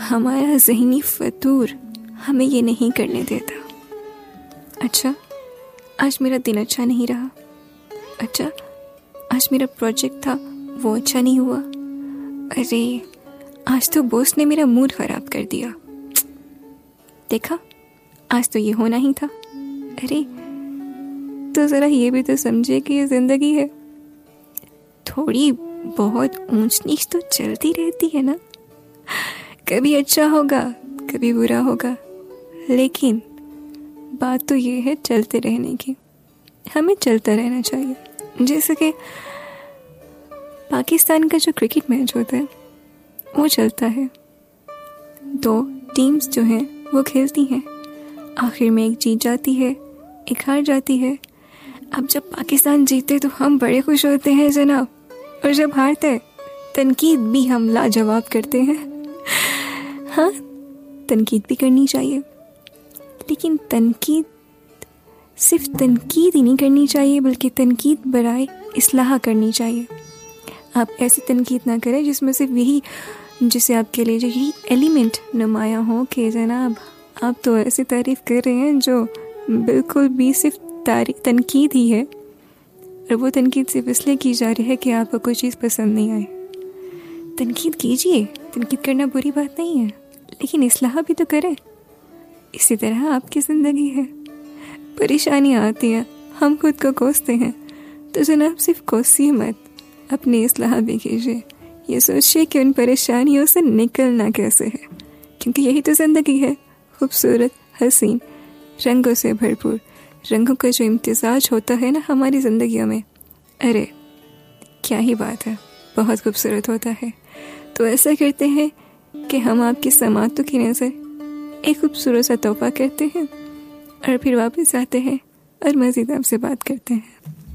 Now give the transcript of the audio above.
हमारा ज़हनी फतूर हमें ये नहीं करने देता। अच्छा, आज मेरा दिन अच्छा नहीं रहा। अच्छा, आज मेरा प्रोजेक्ट था वो अच्छा नहीं हुआ। अरे, आज तो बॉस ने मेरा मूड खराब कर दिया। देखा, आज तो ये होना ही था। अरे, तो ज़रा ये भी तो समझे कि ये ज़िंदगी है। थोड़ी बहुत ऊंच नीच तो चलती रहती है ना। कभी अच्छा होगा, कभी बुरा होगा, लेकिन बात तो ये है चलते रहने की। हमें चलता रहना चाहिए। जैसे कि पाकिस्तान का जो क्रिकेट मैच होता है वो चलता है। 2 टीम्स जो हैं वो खेलती हैं। आखिर में एक जीत जाती है, एक हार जाती है। अब जब पाकिस्तान जीते तो हम बड़े खुश होते हैं जनाब, और जब हारते तनकीद भी हम लाजवाब करते हैं। हाँ, तनकीद भी करनी चाहिए, लेकिन तनकीद सिर्फ तनकीद ही नहीं करनी चाहिए, बल्कि तनकीद बराए इस्लाह करनी चाहिए। आप ऐसी तनकीद ना करें जिसमें सिर्फ यही, जिसे आपके लिए जो यही एलिमेंट नुमाया हो कि जनाब आप तो ऐसी तारीफ़ कर रहे हैं जो बिल्कुल भी सिर्फ तनकीद ही है, और वो तनकीद सिर्फ इसलिए की जा रही है कि आपको कोई चीज़ पसंद नहीं आए। तनकीद कीजिए, तनकीद करना बुरी बात नहीं है, लेकिन इस्लाह भी तो करें। इसी तरह आपकी ज़िंदगी है, परेशानियाँ आती हैं, हम खुद को कोसते हैं, तो जनाब सिर्फ कोसिए मत, अपनी इस्लाह भी कीजिए। ये सोचिए कि उन परेशानियों से निकलना कैसे है, क्योंकि यही तो ज़िंदगी है, खूबसूरत, हसीन, रंगों से भरपूर। रंगों का जो इम्तिजाज होता है ना हमारी ज़िंदगियों में, अरे क्या ही बात है, बहुत खूबसूरत होता है। तो ऐसा करते हैं कि हम आपकी समातों की नज़र एक खूबसूरत सा तोहफा करते हैं और फिर वापस आते हैं और मज़ीद आपसे बात करते हैं।